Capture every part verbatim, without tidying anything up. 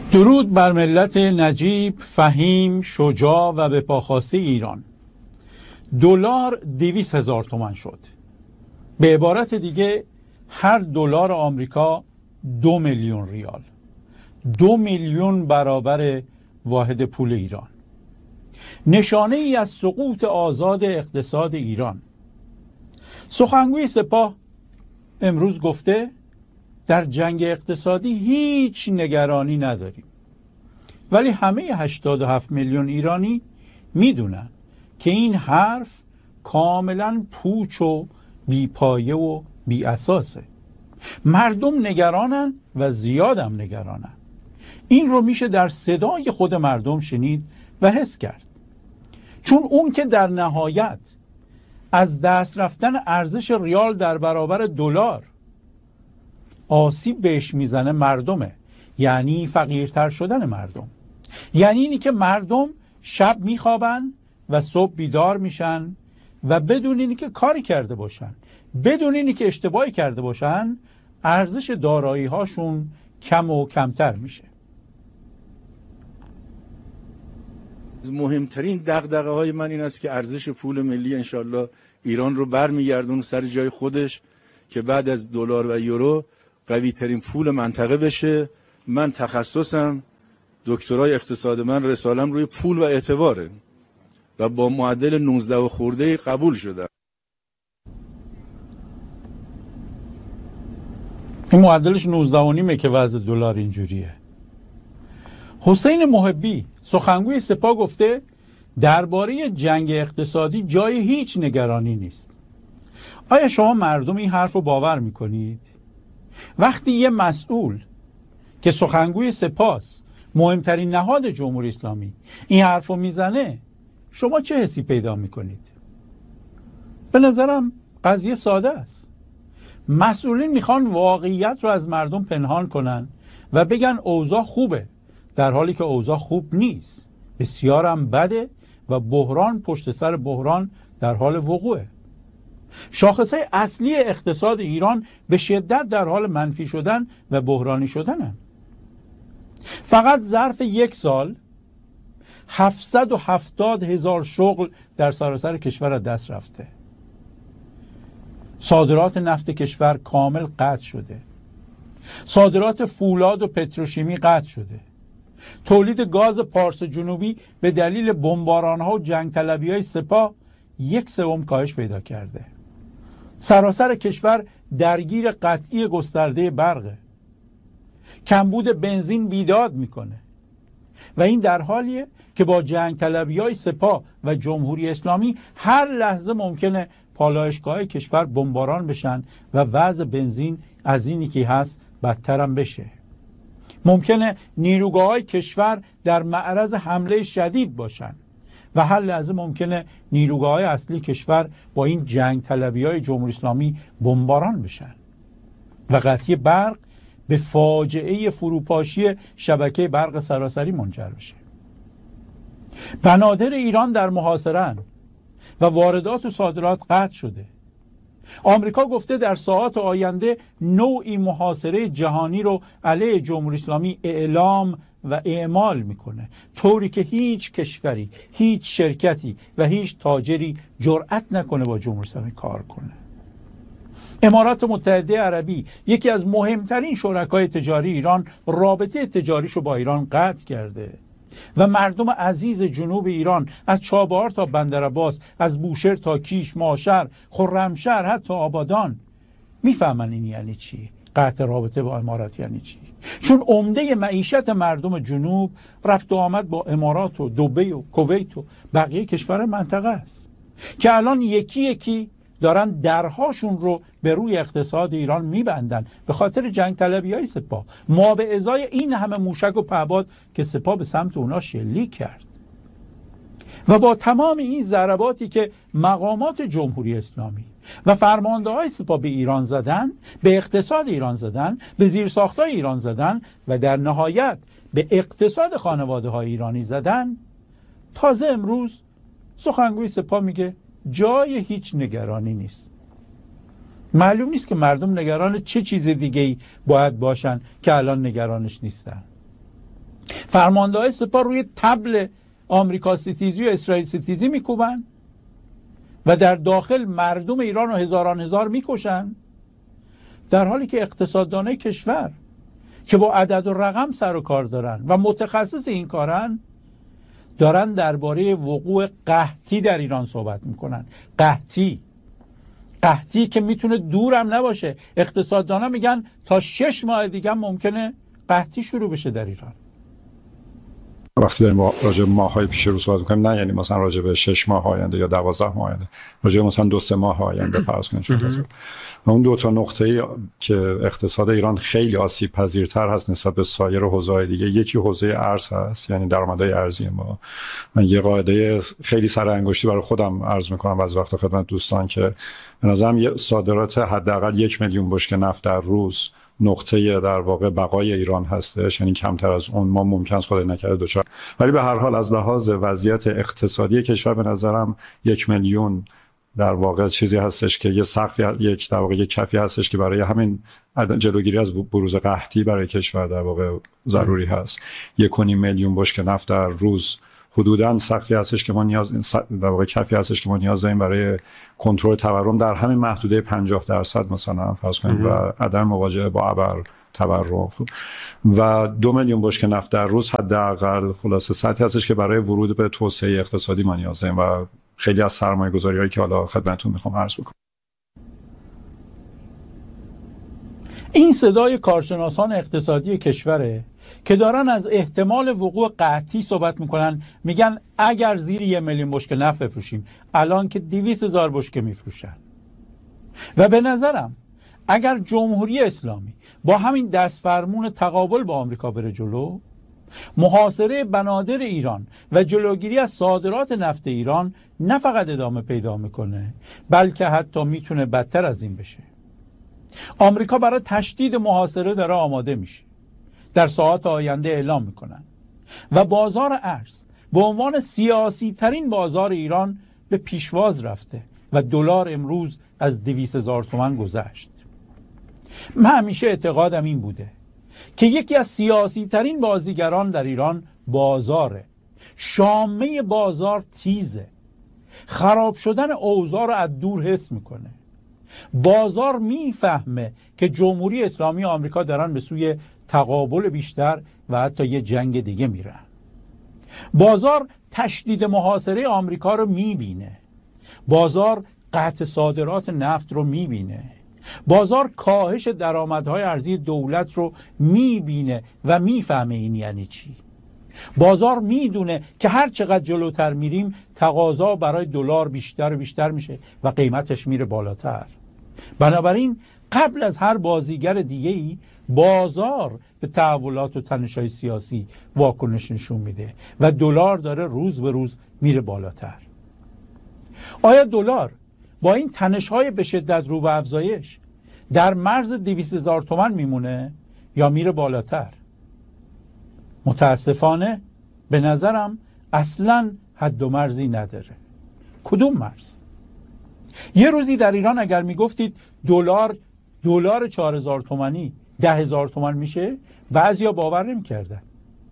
درود بر ملت نجیب، فهیم، شجاع و به پاخاسته ایران. دلار دویست هزار تومان شد. به عبارت دیگه هر دلار آمریکا دو میلیون ریال، دو میلیون برابر واحد پول ایران. نشانه ای از سقوط آزاد اقتصاد ایران. سخنگوی سپاه امروز گفته در جنگ اقتصادی هیچ نگرانی نداریم، ولی همه هشتاد و هفت میلیون ایرانی میدونن که این حرف کاملا پوچ و بیپایه و بی اساسه. مردم نگرانن و زیادم نگرانن. این رو میشه در صدای خود مردم شنید و حس کرد، چون اون که در نهایت از دست رفتن ارزش ریال در برابر دلار آسیب بهش میزنه مردمه، یعنی فقیرتر شدن مردم. یعنی اینی که مردم شب میخوابن و صبح بیدار میشن و بدون اینی که کاری کرده باشن، بدون اینی که اشتباهی کرده باشن، ارزش دارایی هاشون کم و کمتر میشه. مهمترین دغدغه های من این است که ارزش پول ملی انشالله ایران رو برمیگردون سر جای خودش، که بعد از دلار و یورو قوی ترین پول منطقه بشه. من تخصصم دکترای اقتصاد، من رسالم روی پول و اعتباره و با معدل نوزده و خورده قبول شدم. این معدلش نوزده و نیمه که وضع دلار اینجوریه. حسین محبی سخنگوی سپاه گفته درباره جنگ اقتصادی جای هیچ نگرانی نیست. آیا شما مردم این حرف رو باور میکنید؟ وقتی یه مسئول که سخنگوی سپاه، مهمترین نهاد جمهوری اسلامی، این حرف رو میزنه، شما چه حسی پیدا میکنید؟ به نظرم قضیه ساده است. مسئولین میخوان واقعیت رو از مردم پنهان کنن و بگن اوضاع خوبه، در حالی که اوضاع خوب نیست، بسیارم بده و بحران پشت سر بحران در حال وقوعه. شاخصهای اصلی اقتصاد ایران به شدت در حال منفی شدن و بحرانی شدنن. فقط ظرف یک سال هفتصد و هفتاد هزار شغل در سراسر کشور از دست رفته. صادرات نفت کشور کامل قطع شده. صادرات فولاد و پتروشیمی قطع شده. تولید گاز پارس جنوبی به دلیل بمباران‌ها و جنگ طلبی‌های سپاه یک سوم کاهش پیدا کرده. سراسر کشور درگیر قطعی گسترده برقه. کمبود بنزین بیداد میکنه و این در حالیه که با جنگ طلبی‌های سپاه و جمهوری اسلامی هر لحظه ممکنه پالایشگاه‌های کشور بمباران بشن و وضع بنزین از اینی که هست بدترم بشه. ممکنه نیروگاه‌های کشور در معرض حمله شدید باشن و هر لحظه ممکنه نیروگاه‌های اصلی کشور با این جنگ طلبی‌های جمهوری اسلامی بمباران بشن و قطعی برق به فاجعه فروپاشی شبکه برق سراسری منجر بشه. بنادر ایران در محاصره‌اند و واردات و صادرات قطع شده. آمریکا گفته در ساعات آینده نوعی محاصره جهانی رو علیه جمهوری اسلامی اعلام و اعمال میکنه، طوری که هیچ کشوری، هیچ شرکتی و هیچ تاجری جرأت نکنه با جمهوری اسلامی کار کنه. امارات متحده عربی، یکی از مهمترین شرکای تجاری ایران، رابطه تجاریشو با ایران قطع کرده و مردم عزیز جنوب ایران از چابهار تا بندرعباس، از بوشهر تا کیش، ماشر، خرمشهر، حتی آبادان میفهمن این یعنی چی، قطع رابطه با امارات یعنی چی. چون عمده معیشت مردم جنوب رفت و آمد با امارات و دبی و کویت و بقیه کشور منطقه است که الان یکی یکی دارن درهاشون رو به روی اقتصاد ایران میبندن به خاطر جنگ طلبی های سپاه، ما به ازای این همه موشک و پهپاد که سپاه به سمت اونا شلیک کرد. و با تمام این ضرباتی که مقامات جمهوری اسلامی و فرمانده های سپاه به ایران زدن، به اقتصاد ایران زدن، به زیرساختای ایران زدن و در نهایت به اقتصاد خانواده های ایرانی زدن، تازه امروز سخنگوی سپاه میگه جای هیچ نگرانی نیست. معلوم نیست که مردم نگران چه چیز دیگه‌ای باید باشن که الان نگرانش نیستن. فرمانده‌های سپاه روی تبل آمریکا ستیزی و اسرائیل ستیزی میکوبن و در داخل مردم ایران رو هزاران هزار میکشن، در حالی که اقتصاددانای کشور که با عدد و رقم سر و کار دارن و متخصص این کارن دارن درباره وقوع قحطی در ایران صحبت میکنن. قحطی قحطی که میتونه دورم نباشه. اقتصاددانا میگن تا شش ماه دیگه ممکنه قحطی شروع بشه در ایران. وقتی داریم راجع به ماه‌های پیش رو صحبت می‌کنیم، نه یعنی مثلا راجع به شش ماه آینده یا دوازده ماه آینده، راجع به مثلا دو سه ماه آینده فرض کنید شده. و اون دو تا نقطه‌ای که اقتصاد ایران خیلی آسیب پذیرتر هست نسبت به سایر حوزه‌های دیگه، یکی حوزه ارز هست، یعنی درآمدهای ارزی ما. من یه قاعده خیلی سر انگشتی برای خودم عرض می‌کنم بعضی وقتا خدمت دوستان که به نظرم صادرات حداقل یک میلیون بشکه نفت در روز نقطه در واقع بقای ایران هستش، یعنی کمتر از اون ما ممکن است خدای نکرده دوچار. ولی به هر حال از لحاظ وضعیت اقتصادی کشور به نظرم یک میلیون در واقع چیزی هستش که یه سقفی، یک در واقع یک کفی هستش که برای همین جلوگیری از بروز قحطی برای کشور در واقع ضروری هست. یک و نیم میلیون بشکه نفت در روز حدوداً سقفی هستش که ما نیاز در واقع کفی هستش که ما نیاز داریم برای کنترل تورم در همین محدوده پنجاه درصد مثلا فرض کنید و عدم مواجهه با ابر تورم. و دو میلیون بشکه نفت در روز حداقل خلاصه سطحی هستش که برای ورود به توسعه اقتصادی ما نیاز داریم و خیلی از سرمایه‌گذاری‌هایی که حالا خدمتتون میخوام عرض بکنم. این صدای کارشناسان اقتصادی کشوره که دارن از احتمال وقوع قحطی صحبت میکنن. میگن اگر زیر یه میلیون بشکه نفت بفروشیم، الان که دویست هزار بشکه میفروشن. و به نظرم اگر جمهوری اسلامی با همین دستفرمون تقابل با آمریکا بره جلو، محاصره بنادر ایران و جلوگیری از صادرات نفت ایران نه فقط ادامه پیدا میکنه، بلکه حتی میتونه بدتر از این بشه. آمریکا برای تشدید محاصره داره آماده میشه. در ساعات آینده اعلام میکنن و بازار ارز به عنوان سیاسی ترین بازار ایران به پیشواز رفته و دلار امروز از دویست هزار تومان گذشت. من همیشه اعتقادم این بوده که یکی از سیاسی ترین بازیگران در ایران بازاره. شامه بازار تیزه، خراب شدن اوضاع رو از دور حس میکنه. بازار میفهمه که جمهوری اسلامی آمریکا دارن به سوی تقابل بیشتر و حتی یه جنگ دیگه میرن. بازار تشدید محاصره آمریکا رو میبینه. بازار قطع صادرات نفت رو میبینه. بازار کاهش درآمدهای ارزی دولت رو میبینه و میفهمه این یعنی چی. بازار میدونه که هر چقدر جلوتر میریم تقاضا برای دلار بیشتر و بیشتر میشه و قیمتش میره بالاتر. بنابراین قبل از هر بازیگر دیگه‌ای بازار به تحولات و تنش‌های سیاسی واکنش نشون میده و دلار داره روز به روز میره بالاتر. آیا دلار با این تنش‌های به شدت رو به افزایش در مرز دویست هزار تومان میمونه یا میره بالاتر؟ متاسفانه به نظرم اصلاً حد و مرزی نداره. کدوم مرز؟ یه روزی در ایران اگر میگفتید دلار دلار چهار هزار تومانی ده هزار تومان میشه، بعضیا باور نمی‌کردن.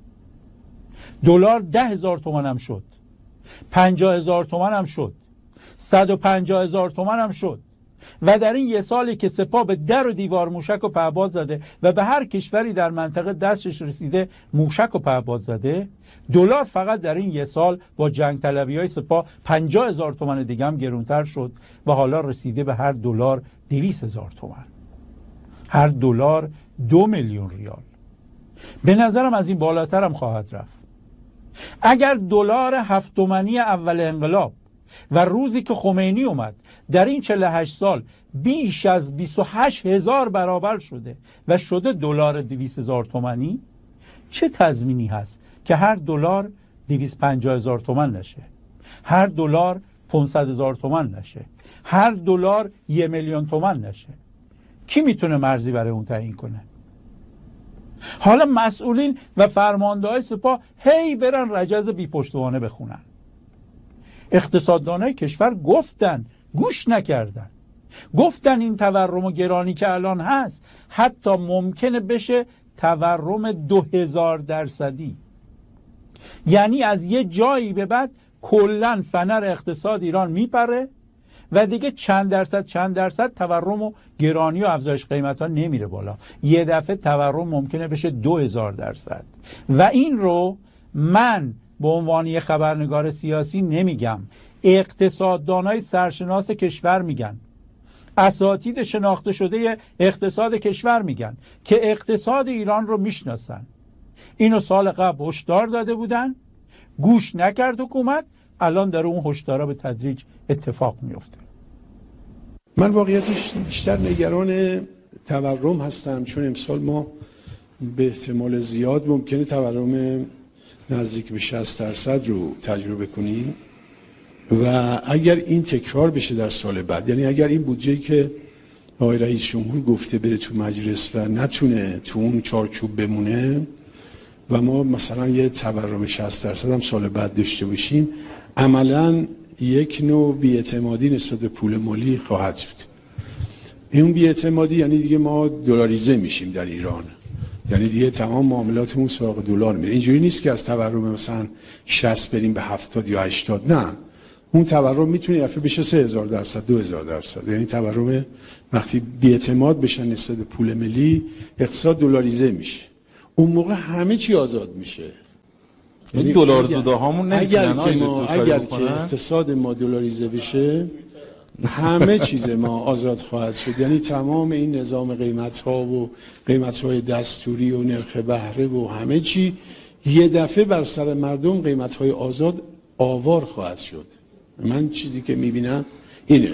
دلار ده هزار تومان هم شد، پنجاه هزار تومان هم شد، صد و پنجاه هزار تومان هم شد. و در این یه سالی که سپاه به در و دیوار موشک و پهپاد زده و به هر کشوری در منطقه دستش رسیده موشک و پهپاد زده، دلار فقط در این یه سال با جنگ طلبی‌های سپاه پنجاه هزار تومان دیگه هم گرونتر شد و حالا رسیده به هر دلار دویست هزار تومان. هر دلار دو میلیون ریال. به نظرم از این بالاتر هم خواهد رفت. اگر دلار هفت تومانی اول انقلاب و روزی که خمینی اومد در این چهل و هشت سال بیش از بیست و هشت هزار برابر شده و شده دلار دویست هزار تومانی، چه تضمینی هست که هر دلار دویست و پنجاه هزار تومان نشه، هر دلار پانصد هزار تومان نشه، هر دلار یک میلیون تومان نشه؟ کی میتونه مرزی برای اون تعیین کنه؟ حالا مسئولین و فرمانده‌های سپاه هی برن رجز بی پشتوانه بخونن. اقتصاددانای کشور گفتن، گوش نکردن. گفتن این تورم و گرانی که الان هست حتی ممکنه بشه تورم دو هزار درصدی. یعنی از یه جایی به بعد کلن فنر اقتصاد ایران میپره و دیگه چند درصد چند درصد تورم و گرانی و افزایش قیمت ها نمیره بالا. یه دفعه تورم ممکنه بشه دو هزار درصد و این رو من به عنوان یه خبرنگار سیاسی نمیگم، اقتصاددانای سرشناس کشور میگن، اساتید شناخته شده اقتصاد کشور میگن که اقتصاد ایران رو میشناسن. اینو سال قبل هشدار داده بودن، گوش نکرد حکومت، الان در اون هشدارا به تدریج اتفاق میفته. من واقعیتش بیشتر نگران تورم هستم، چون امسال ما به احتمال زیاد ممکنه تورم نزدیک به شصت درصد رو تجربه کنیم و اگر این تکرار بشه در سال بعد، یعنی اگر این بودجه‌ای که آقای رئیس جمهور گفته بره تو مجلس و نتونه تو اون چارچوب بمونه و ما مثلا یه تورم شصت درصد هم سال بعد داشته باشیم، عملاً یک نوع بی‌اعتمادی نسبت به پول مالی خواهد بود. این بی‌اعتمادی یعنی دیگه ما دلاریزه میشیم در ایران، یعنی دیگه تمام معاملاتمون سراغ دلار میره. اینجوری نیست که از تورم مثلا شصت بریم به هفتاد یا هشتاد، نه، اون تورم میتونه یفه بشه سه هزار درصد دو هزار درصد. یعنی تورم وقتی بی‌اعتماد بشن نسبت به پول ملی، اقتصاد دلاریزه میشه، اون موقع همه چی آزاد میشه. یعنی دلار زوده هامون اگر که ما اگر که اقتصاد ما دلاریزه بشه، همه چیز ما آزاد خواهد شد. یعنی تمام این نظام قیمت ها و قیمت های دستوری و نرخ بهره و همه چی یه دفعه بر سر مردم قیمت های آزاد آوار خواهد شد. من چیزی که میبینم اینه.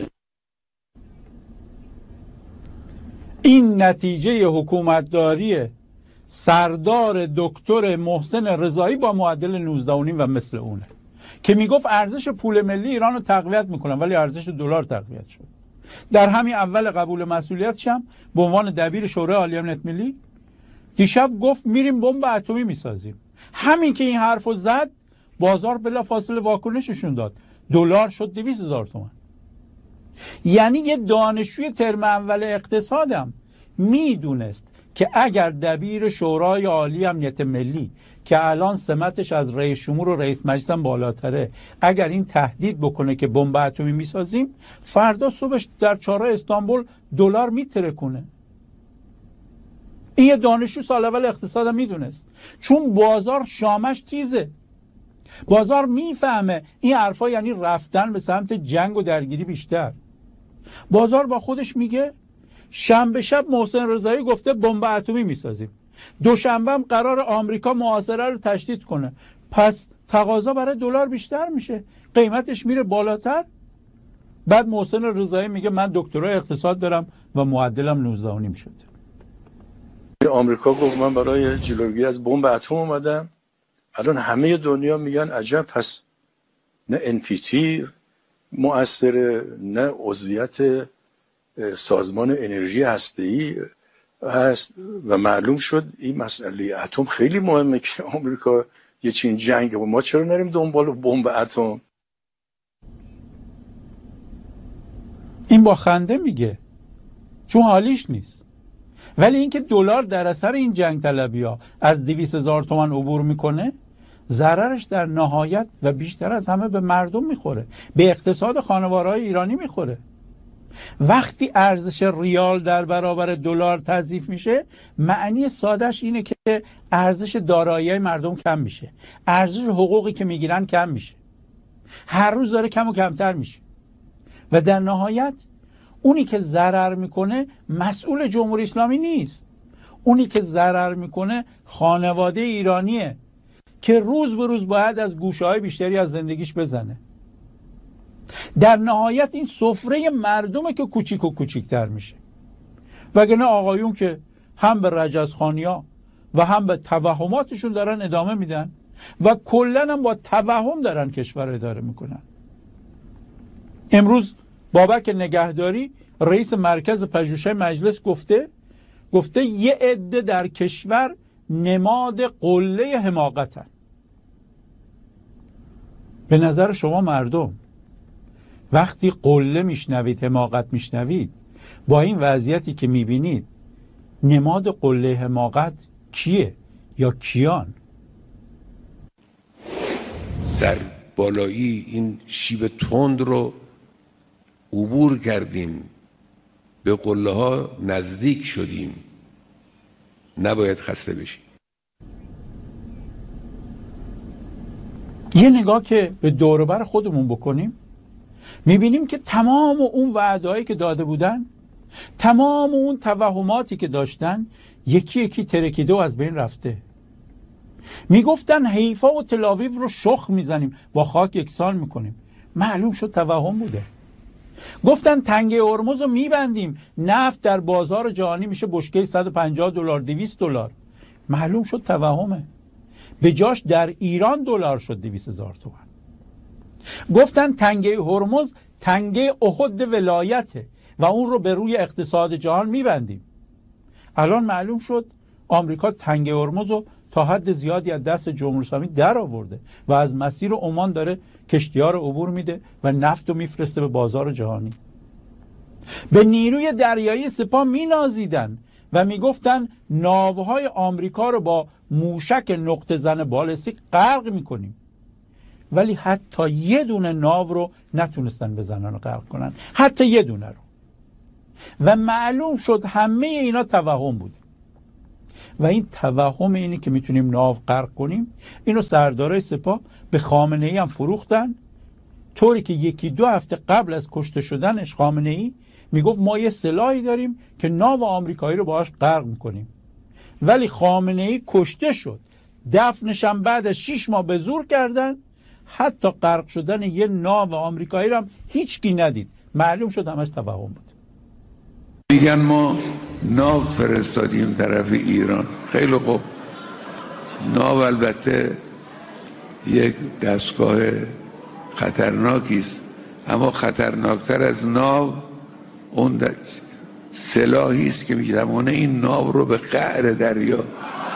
این نتیجه حکومتداری سردار دکتر محسن رضایی با معدل نوزده و نیم و مثل اونه که میگفت ارزش پول ملی ایران رو تقویت میکنم ولی ارزش دلار تقویت شد. در همین اول قبول مسئولیتش هم به عنوان دبیر شورای عالی امنیت ملی دیشب گفت میریم بمب اتمی میسازیم. همین که این حرفو زد بازار بلافاصله واکنششون داد، دلار شد دویست هزار تومان. یعنی یه دانشجوی ترم اول اقتصادم میدونست که اگر دبیر شورای عالی امنیت ملی که الان سمتش از رئیس جمهور و رئیس مجلس هم بالاتره، اگر این تهدید بکنه که بمب اتمی میسازیم، فردا صبحش در چهارراه استانبول دلار میترکونه. این یه دانشجو سال اول اقتصادم میدونست، چون بازار شامش تیزه، بازار میفهمه این حرفا یعنی رفتن به سمت جنگ و درگیری بیشتر. بازار با خودش میگه شنبه شب محسن رضایی گفته بمب اتمی میسازیم، دوشنبه هم قرار آمریکا محاصره رو تشدید کنه، پس تقاضا برای دلار بیشتر میشه، قیمتش میره بالاتر. بعد محسن رضایی میگه من دکترای اقتصاد دارم و معدلم نوزده و نیم شده. آمریکا گفت من برای جلوگیری از بمب اتم اومدم. الان همه دنیا میگن عجب، پس نه ان پی تی مؤثره، نه عضویت سازمان انرژی هسته‌ای هست و معلوم شد این مسئله اتم خیلی مهمه که آمریکا یه چین جنگ و ما چرا نریم دنبال بمب اتم؟ این با خنده میگه چون حالیش نیست، ولی اینکه دلار در اثر این جنگ طلبی‌ها از دویست هزار تومان عبور میکنه، ضررش در نهایت و بیشتر از همه به مردم میخوره، به اقتصاد خانوارهای ایرانی میخوره. وقتی ارزش ریال در برابر دلار تضعیف میشه، معنی سادهش اینه که ارزش دارایی مردم کم میشه، ارزش حقوقی که میگیرن کم میشه، هر روز داره کم و کمتر میشه و در نهایت اونی که ضرر میکنه مسئول جمهوری اسلامی نیست، اونی که ضرر میکنه خانواده ایرانیه که روز به روز باید از گوشه‌های بیشتری از زندگیش بزنه. در نهایت این سفره مردمه که کوچیک و کوچیکتر میشه. وگرنه آقایون که هم به رجزخانی‌ها و هم به توهماتشون دارن ادامه میدن و کلاً هم با توهم دارن کشور اداره میکنن. امروز بابک نگهداری رئیس مرکز پژوهش‌های مجلس گفته گفته یه عده در کشور نماد قله حماقتن. به نظر شما مردم وقتی قله میشنوید، حماقت میشنوید، با این وضعیتی که میبینید، نماد قله حماقت کیه یا کیان؟ سر بالایی این شیب تند رو عبور کردیم، به قله ها نزدیک شدیم، نباید خسته بشیم. یه نگاه که به دور و بر خودمون بکنیم میبینیم که تمام اون وعدهایی که داده بودن، تمام اون توهماتی که داشتن یکی یکی ترکیده و از بین رفته. میگفتن حیفا و تلاویو رو شخ میزنیم، با خاک یکسان میکنیم. معلوم شد توهم بوده. گفتن تنگه هرمز رو میبندیم، نفت در بازار جهانی میشه بشکه صد و پنجاه دلار، دویست دلار. معلوم شد توهمه. به جاش در ایران دلار شد دویست هزار تومان. گفتن تنگه هرمز تنگه احد ولایته و اون رو به روی اقتصاد جهان میبندیم. الان معلوم شد آمریکا تنگه هرمز رو تا حد زیادی از دست جمهوری اسلامی در آورده و از مسیر عمان داره کشتی‌ها رو عبور میده و نفت رو میفرسته به بازار جهانی. به نیروی دریایی سپاه مینازیدن و میگفتن ناوهای آمریکا رو با موشک نقطه زن بالستیک غرق میکنیم، ولی حتی یه دونه ناو رو نتونستن بزنن و غرق کنن، حتی یه دونه رو. و معلوم شد همه اینا توهم بود. و این توهم اینی که میتونیم ناو غرق کنیم، اینو سردارای سپاه به خامنه‌ای هم فروختن، طوری که یکی دو هفته قبل از کشته شدنش خامنه‌ای میگفت ما یه سلاحی داریم که ناو آمریکایی رو باهاش غرق میکنیم. ولی خامنه‌ای کشته شد، دفنش هم بعد از شش ماه به زور کردن، حتی غرق شدن یه ناو آمریکایی رو هم هیچکی ندید. معلوم شد همش توهم بود. میگن ما ناو فرستادیم طرف ایران. خیلی خوب، ناو البته یک دستگاه خطرناکی است، اما خطرناکتر از ناو اون سلاحی است که میتوانه این ناو رو به قعر دریا.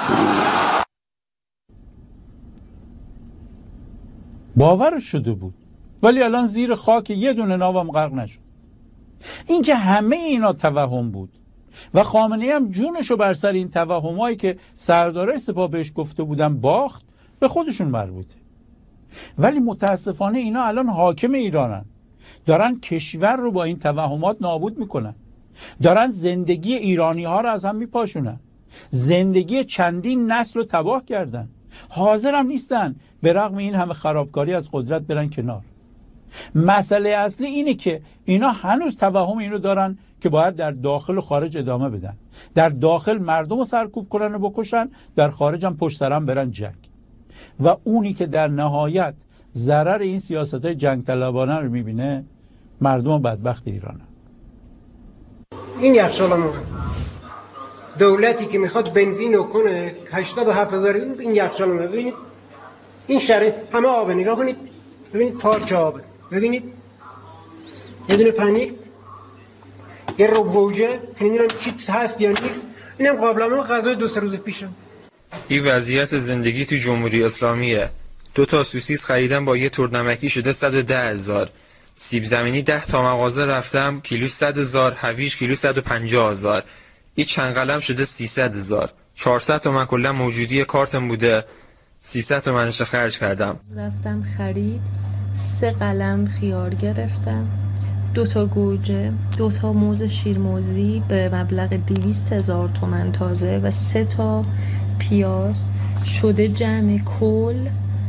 باور شده بود، ولی الان زیر خاک یه دونه ناو هم غرق نشد. این که همه اینا توهم بود و خامنه‌ای هم جونشو بر سر این توهمایی که سردارای سپاه بهش گفته بودن باخت، به خودشون مربوطه. ولی متاسفانه اینا الان حاکم ایرانن، دارن کشور رو با این توهمات نابود میکنن، دارن زندگی ایرانی ها رو از هم میپاشونن، زندگی چندین نسل رو تباه کردن. حاضر هم نیستن به رغم این همه خرابکاری از قدرت برن کنار. مسئله اصلی اینه که اینا هنوز توهم اینو دارن که باید در داخل و خارج ادامه بدن، در داخل مردم رو سرکوب کنن و بکشن، در خارج هم پشت سر هم برن جنگ. و اونی که در نهایت ضرر این سیاست‌های جنگ طلبانه رو میبینه مردم بدبخت ایرانه. این یخچال ما دولتی که میخواد بنزین رو کنه هشتاد و هفت هزار، این یخچال ما ببینید، این شهر همه آبه، نگاه کنید ببینید پارچه آبه، ببینید یه دونه پنیر، یه رو گوجه که نمیدونم چی هست یا نیست، اینم قابلمه غذای دو سه روز پیشم. این وضعیت زندگی تو جمهوری اسلامیه. دو تا سوسیس خریدم با یه تورنمکی شده صد و ده هزار. سیب زمینی ده تا مغازه رفتم کیلو صد هزار، هویج کیلو صد و پنجاه هزار. این چند قلم شده سیصد هزار. چهارصد تومن کلا موجودی کارتم بوده، سیصد تومنش خرج کردم. رفتم خرید، سه قلم خیار گرفتم، دو تا گوجه، دو تا موز شیرموزی به مبلغ دویست هزار تومن تازه و سه تا پیاز، شده جمع کل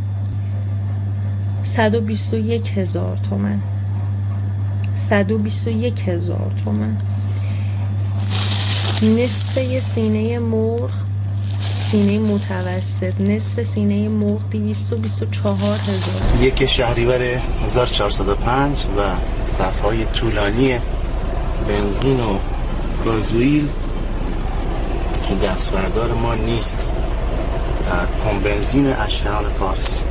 صد و بیست و یک هزار تومن. صد و بیست و یک هزار تومن. نصف یه سینه مرغ، سینه متوسط، نصف سینه مرغ دویست و بیست و چهار هزار. یک شهریور هزار و چهارصد و پنج و صفهای طولانی بنزین و گازوئیل که دستبردار ما نیست در پمپ بنزین اشکان فارس.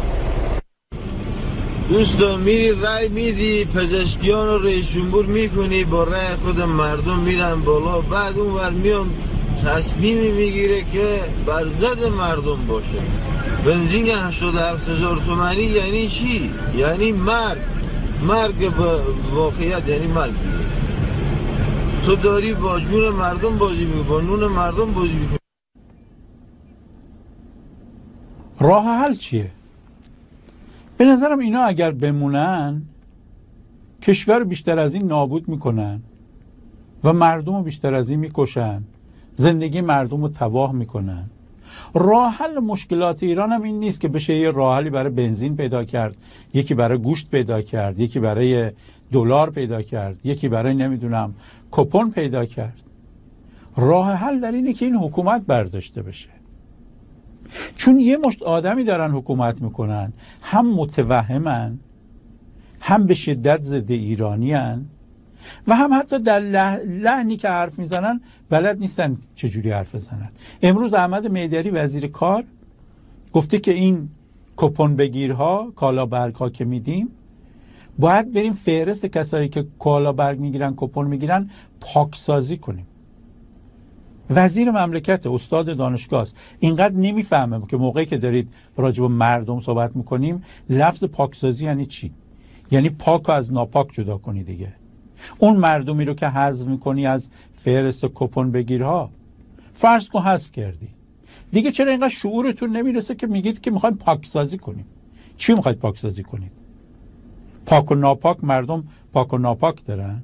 دوستان میری رای میدی، پزشکیان رو رئیس جمهور میکنی، با رای خود مردم میرن بالا، بعد اون ور میام تصمیمی میگیره که بر ضد مردم باشه. بنزین هشتاد و هفت هزار تومانی یعنی چی؟ یعنی مرگ. مرگ به واقعیت یعنی مرگ. تو داری با جون مردم بازی میکنی، با نون مردم بازی میکنی. راه حل چیه؟ به نظرم اینا اگر بمونن کشور بیشتر از این نابود میکنن و مردم رو بیشتر از این میکشن، زندگی مردم رو تباه میکنن. راه حل مشکلات ایران هم این نیست که بشه یه راه حلی برای بنزین پیدا کرد، یکی برای گوشت پیدا کرد، یکی برای دلار پیدا کرد، یکی برای نمیدونم کپون پیدا کرد. راه حل در اینه که این حکومت برداشته بشه. چون یه مشت آدمی دارن حکومت میکنن، هم متوهمن، هم به شدت ضد ایرانیان و هم حتی در لحنی که حرف میزنن بلد نیستن چجوری حرف بزنن. امروز احمد میدری وزیر کار گفته که این کپون بگیرها، کالا برگها که میدیم، باید بریم فهرست کسایی که کالا برگ میگیرن، کپون میگیرن، پاکسازی کنیم. وزیر مملکت، استاد دانشگاه است، اینقدر نمیفهمه که موقعی که دارید راجع به مردم صحبت میکنیم لفظ پاکسازی یعنی چی؟ یعنی پاک از ناپاک جدا کنی دیگه. اون مردمی رو که حذف میکنی از فهرست و کپون بگیرها، فرض کن حذف کردی دیگه، چرا اینقدر شعورتون نمیرسه که میگید که میخوایم پاکسازی کنیم؟ چی میخواید پاکسازی کنید؟ پاک و ناپاک مردم پاک و ناپاک دارن؟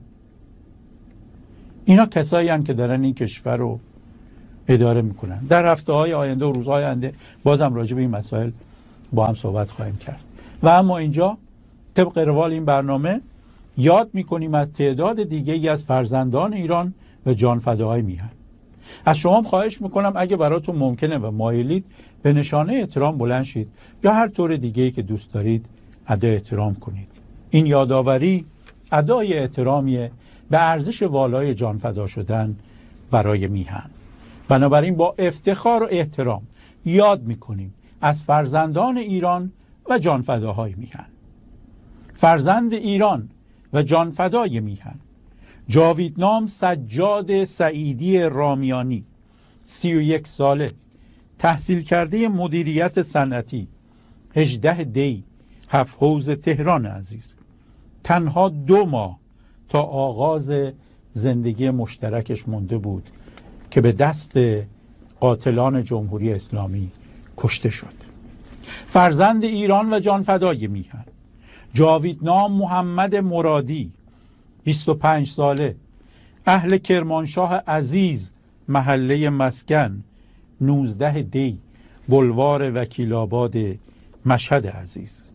اینا کسایی هستند که دارن این کشور رو اداره میکنن. در هفته های آینده و روزهای آینده بازم راجع به این مسائل با هم صحبت خواهیم کرد. و اما اینجا طبق روال این برنامه یاد میکنیم از تعداد دیگه ای از فرزندان ایران و جانفداهای میهن. از شما خواهش میکنم اگه براتون ممکنه و مایلید به نشانه احترام بلند شید یا هر طور دیگه ای که دوست دارید ادای احترام کنید. این یادآوری ادای احترامیه به ارزش والای جانفدا شدن برای میهن. بنابراین با افتخار و احترام یاد میکنیم از فرزندان ایران و جانفداهای میهن. فرزند ایران و جانفدای میهن: جاویدنام سجاد سعیدی رامیانی، سی و یک ساله، تحصیل کرده مدیریت صنعتی، هجده دی، هفت حوض تهران عزیز. تنها دو ماه تا آغاز زندگی مشترکش مونده بود که به دست قاتلان جمهوری اسلامی کشته شد. فرزند ایران و جانفدای میهن: جاویدنام محمد مرادی، بیست و پنج ساله، اهل کرمانشاه عزیز، محله مسکن، نوزده دی، بلوار وکیل‌آباد، مشهد عزیز.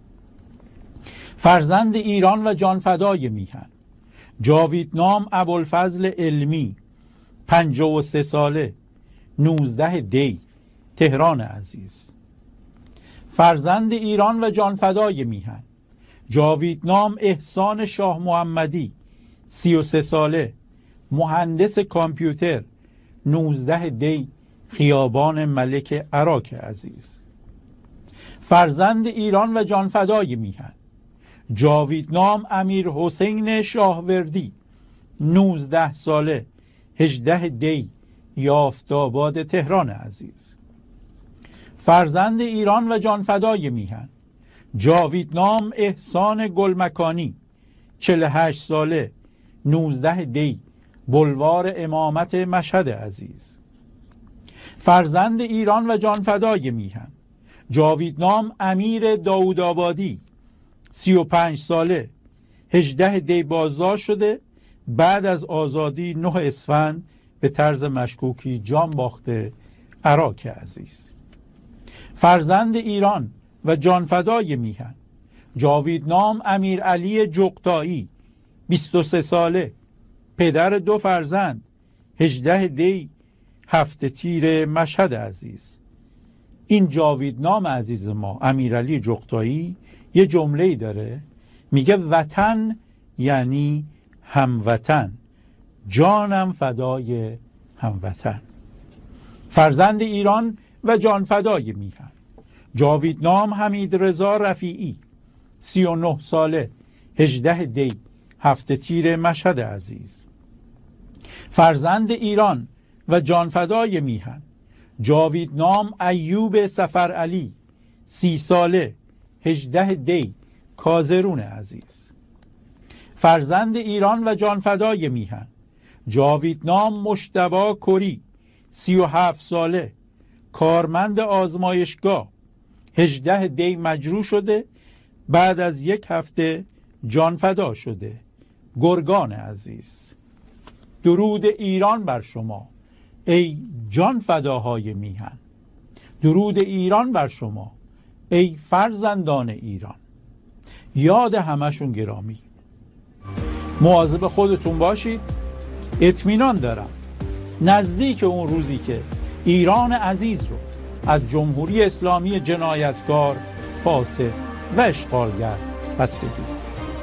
فرزند ایران و جانفدای میهن: جاویدنام ابوالفضل علمی، پنجاه و سه ساله، نوزده دی، تهران عزیز. فرزند ایران و جانفدای میهن: جاویدنام احسان شاه محمدی، سی و سه ساله، مهندس کامپیوتر، نوزده دی، خیابان ملک عراق عزیز. فرزند ایران و جانفدای میهن: جاویدنام امیر حسین شاهوردی، نوزده ساله، هجده دی، یافت‌آباد تهران عزیز. فرزند ایران و جانفدای میهن: جاویدنام احسان گلمکانی، چهل و هشت ساله، نوزده دی، بلوار امامت، مشهد عزیز. فرزند ایران و جانفدای میهن: جاویدنام امیر داودآبادی، سی و پنج ساله، هجده دی بازداشت شده، بعد از آزادی نه اسفند به طرز مشکوکی جان باخته، عراق عزیز. فرزند ایران و جانفدای میهن: جاویدنام امیر علی جغتایی، بیست و سه ساله، پدر دو فرزند، هجده دی، هفت تیر، مشهد عزیز. این جاویدنام عزیز ما امیرعلی جغتایی یه جمله‌ای داره، میگه وطن یعنی هموطن، جانم فدای هموطن. فرزند ایران و جانفدای میهن: جاویدنام حمید رضا رفیعی، سی و نه ساله، هجده دی، هفت تیر، مشهد عزیز. فرزند ایران و جانفدای میهن: جاویدنام ایوب سفرعلی، سی ساله، هجده دی، کازرون عزیز. فرزند ایران و جانفدای میهن: جاویدنام مجتبی کری، سی و هفت ساله، کارمند آزمایشگاه، هجده دی، مجروح شده، بعد از یک هفته جان فدا شده. گرگان عزیز، درود ایران بر شما ای جان فداهای میهن. درود ایران بر شما ای فرزندان ایران. یاد همشون گرامی. مواظب خودتون باشید. اطمینان دارم نزدیک اون روزی که ایران عزیز رو از جمهوری اسلامی جنایتکار، فاسد و اشغالگر پس بگیرید.